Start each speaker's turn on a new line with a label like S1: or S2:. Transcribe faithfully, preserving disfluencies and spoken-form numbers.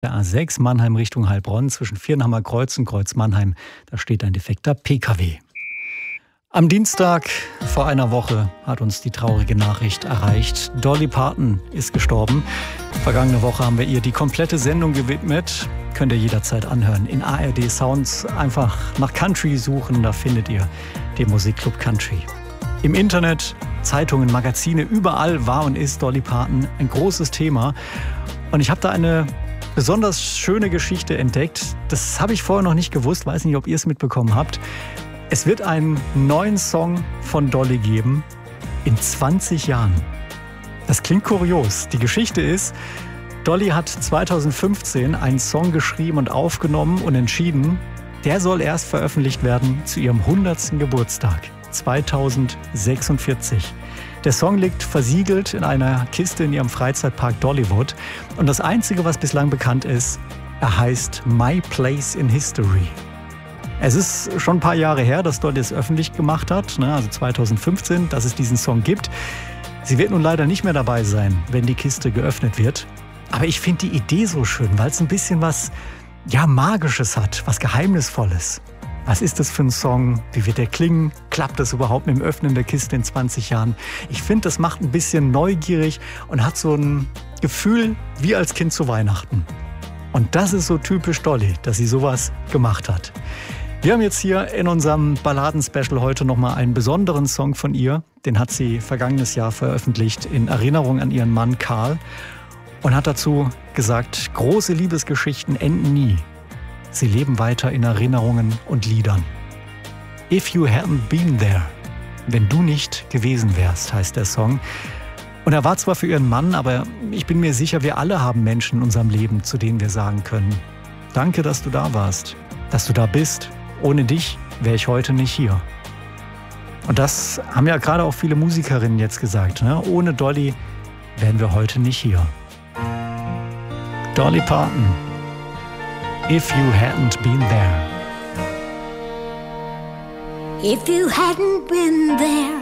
S1: Der A sechs Mannheim Richtung Heilbronn zwischen Viernhammer Kreuz und Kreuz Mannheim. Da steht ein defekter P K W. Am Dienstag vor einer Woche hat uns die traurige Nachricht erreicht. Dolly Parton ist gestorben. Vergangene Woche haben wir ihr die komplette Sendung gewidmet. Könnt ihr jederzeit anhören. In A R D Sounds einfach nach Country suchen, da findet ihr den Musikclub Country. Im Internet, Zeitungen, Magazine, überall war und ist Dolly Parton ein großes Thema. Und ich habe da eine besonders schöne Geschichte entdeckt. Das habe ich vorher noch nicht gewusst, weiß nicht, ob ihr es mitbekommen habt. Es wird einen neuen Song von Dolly geben in zwanzig Jahren. Das klingt kurios. Die Geschichte ist, Dolly hat zweitausendfünfzehn einen Song geschrieben und aufgenommen und entschieden, der soll erst veröffentlicht werden zu ihrem hundertsten Geburtstag, zweitausendsechsundvierzig. Der Song liegt versiegelt in einer Kiste in ihrem Freizeitpark Dollywood. Und das Einzige, was bislang bekannt ist, er heißt My Place in History. Es ist schon ein paar Jahre her, dass Dolly es öffentlich gemacht hat, also zweitausendfünfzehn, dass es diesen Song gibt. Sie wird nun leider nicht mehr dabei sein, wenn die Kiste geöffnet wird. Aber ich finde die Idee so schön, weil es ein bisschen was ja, Magisches hat, was Geheimnisvolles. Was ist das für ein Song? Wie wird der klingen? Klappt das überhaupt mit dem Öffnen der Kiste in zwanzig Jahren? Ich finde, das macht ein bisschen neugierig und hat so ein Gefühl wie als Kind zu Weihnachten. Und das ist so typisch Dolly, dass sie sowas gemacht hat. Wir haben jetzt hier in unserem Balladen-Special heute nochmal einen besonderen Song von ihr. Den hat sie vergangenes Jahr veröffentlicht in Erinnerung an ihren Mann Karl und hat dazu gesagt, große Liebesgeschichten enden nie. Sie leben weiter in Erinnerungen und Liedern. If you hadn't been there, wenn du nicht gewesen wärst, heißt der Song. Und er war zwar für ihren Mann, aber ich bin mir sicher, wir alle haben Menschen in unserem Leben, zu denen wir sagen können, danke, dass du da warst, dass du da bist. Ohne dich wäre ich heute nicht hier. Und das haben ja gerade auch viele Musikerinnen jetzt gesagt, ne? Ohne Dolly wären wir heute nicht hier. Dolly Parton. If you hadn't been there.
S2: If you hadn't been there,